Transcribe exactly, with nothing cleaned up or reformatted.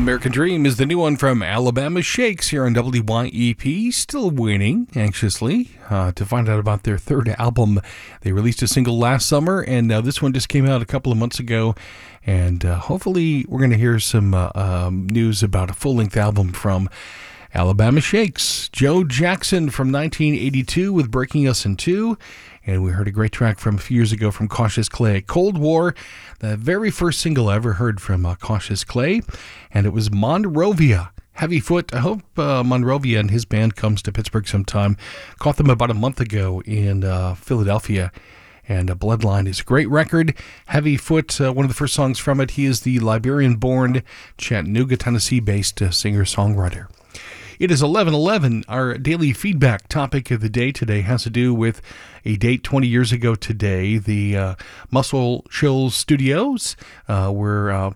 American Dream is the new one from Alabama Shakes here on W Y E P. Still waiting anxiously uh, to find out about their third album. They released a single last summer, and uh, this one just came out a couple of months ago. And uh, hopefully we're going to hear some uh, um, news about a full-length album from Alabama Shakes. Joe Jackson from nineteen eighty-two with Breaking Us in Two. And we heard a great track from a few years ago from Cautious Clay, Cold War, the very first single I ever heard from uh, Cautious Clay. And it was Monrovia, Heavy Foot. I hope uh, Monrovia and his band comes to Pittsburgh sometime. Caught them about a month ago in uh, Philadelphia. And uh, Bloodline is a great record. Heavy Foot, uh, one of the first songs from it. He is the Liberian-born, Chattanooga, Tennessee-based uh, singer-songwriter. It is eleven eleven. Our daily feedback topic of the day today has to do with a date twenty years ago today. The uh, Muscle Shoals Studios uh, were uh,